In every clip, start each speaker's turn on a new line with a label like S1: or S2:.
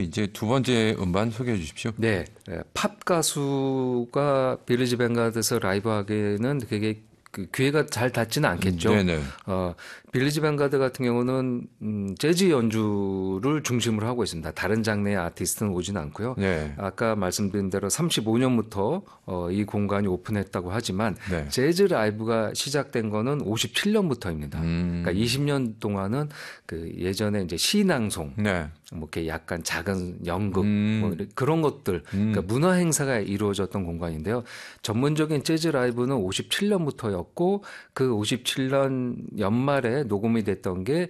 S1: 이제 두 번째 음반 소개해 주십시오.
S2: 네, 팝 가수가 빌리지 뱅가드에서 라이브 하기에는 되게 그 기회가 잘 닿지는 않겠죠.
S1: 네네.
S2: 빌리지 뱅가드 같은 경우는 재즈 연주를 중심으로 하고 있습니다. 다른 장르의 아티스트는 오지는 않고요.
S1: 네.
S2: 아까 말씀드린 대로 35년부터 이 공간이 오픈했다고 하지만
S1: 네.
S2: 재즈 라이브가 시작된 거는 57년부터입니다. 그러니까 20년 동안은 그 예전에 이제 시낭송,
S1: 네.
S2: 뭐 이렇게 약간 작은 연극, 뭐 그런 것들, 그러니까 문화 행사가 이루어졌던 공간인데요. 전문적인 재즈 라이브는 57년부터였고 그 57년 연말에 녹음이 됐던 게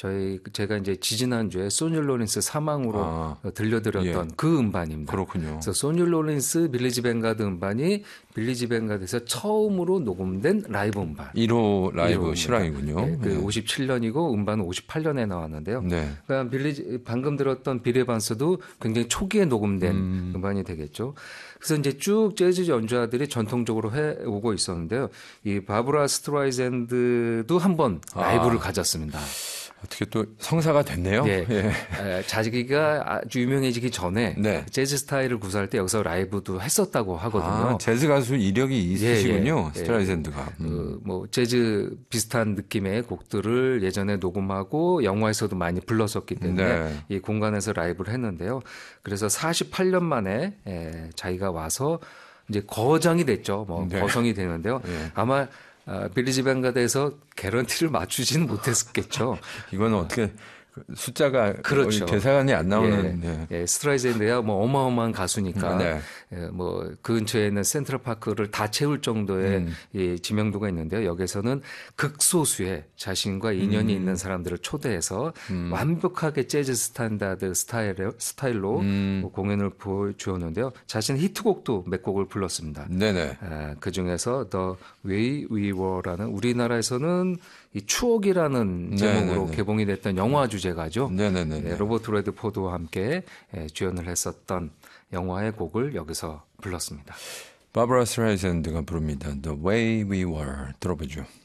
S2: 제가 이제 지지난주에 소니 로린스 사망으로 들려드렸던
S1: 예.
S2: 그 음반입니다.
S1: 그렇군요.
S2: 그래서 소니 로린스 빌리지 뱅가드 음반이 빌리지 뱅가드에서 처음으로 녹음된 라이브 음반.
S1: 1호 라이브 실황이군요.
S2: 네, 그 57년이고 음반은 58년에 나왔는데요.
S1: 네.
S2: 그러니까 방금 들었던 빌 에반스도 굉장히 초기에 녹음된 음반이 되겠죠. 그래서 이제 쭉 재즈 연주자들이 전통적으로 해오고 있었는데요. 이 바브라 스트라이샌드도 한번 라이브를 가졌습니다.
S1: 어떻게 또 성사가 됐네요.
S2: 네.
S1: 예.
S2: 자기가 아주 유명해지기 전에
S1: 네.
S2: 재즈 스타일을 구사할 때 여기서 라이브도 했었다고 하거든요.
S1: 재즈 가수 이력이 있으시군요.
S2: 예.
S1: 스트라이샌드가.
S2: 뭐 재즈 비슷한 느낌의 곡들을 예전에 녹음하고 영화에서도 많이 불렀었기 때문에
S1: 네.
S2: 이 공간에서 라이브를 했는데요. 그래서 48년 만에 자기가 와서 이제 거장이 됐죠. 뭐
S1: 네.
S2: 거성이 되는데요.
S1: 예.
S2: 아마 빌리지 뱅가드에서 개런티를 맞추지는 못했겠죠.
S1: 이건 어떻게 숫자가
S2: 그렇죠.
S1: 계산이 안 나오는.
S2: 예, 스트라이샌드야 뭐 어마어마한 가수니까
S1: 네.
S2: 뭐 근처에 있는 센트럴파크를 다 채울 정도의 이 지명도가 있는데요. 여기서는 극소수의 자신과 인연이 있는 사람들을 초대해서 완벽하게 재즈 스탠다드 스타일로 공연을 보여주었는데요. 자신 히트곡도 몇 곡을 불렀습니다.
S1: 네네.
S2: 그 중에서 The Way We Were라는 우리나라에서는 이 추억이라는 제목으로
S1: 네네네.
S2: 개봉이 됐던 영화 주제가죠.
S1: 네네네.
S2: 로버트 레드포드와 함께 주연을 했었던 영화의 곡을 여기서 불렀습니다.
S1: 바브라 스트라이샌드가 부릅니다. The Way We Were 들어보죠.